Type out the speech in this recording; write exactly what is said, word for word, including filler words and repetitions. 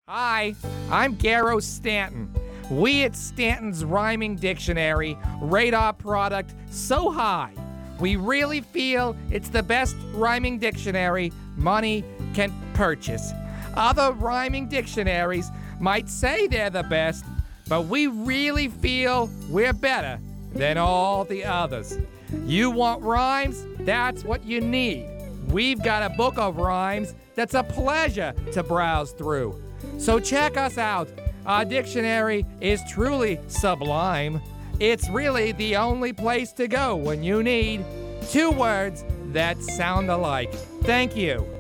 Hi, I'm Garrow Stanton. We at Stanton's Rhyming Dictionary rate our product so high. We really feel it's the best rhyming dictionary money can purchase. Other rhyming dictionaries might say they're the best, but we really feel we're better than all the others. You want rhymes? That's what you need. We've got a book of rhymes that's a pleasure to browse through. So check us out. Our dictionary is truly sublime. It's really the only place to go when you need two words that sound alike. Thank you.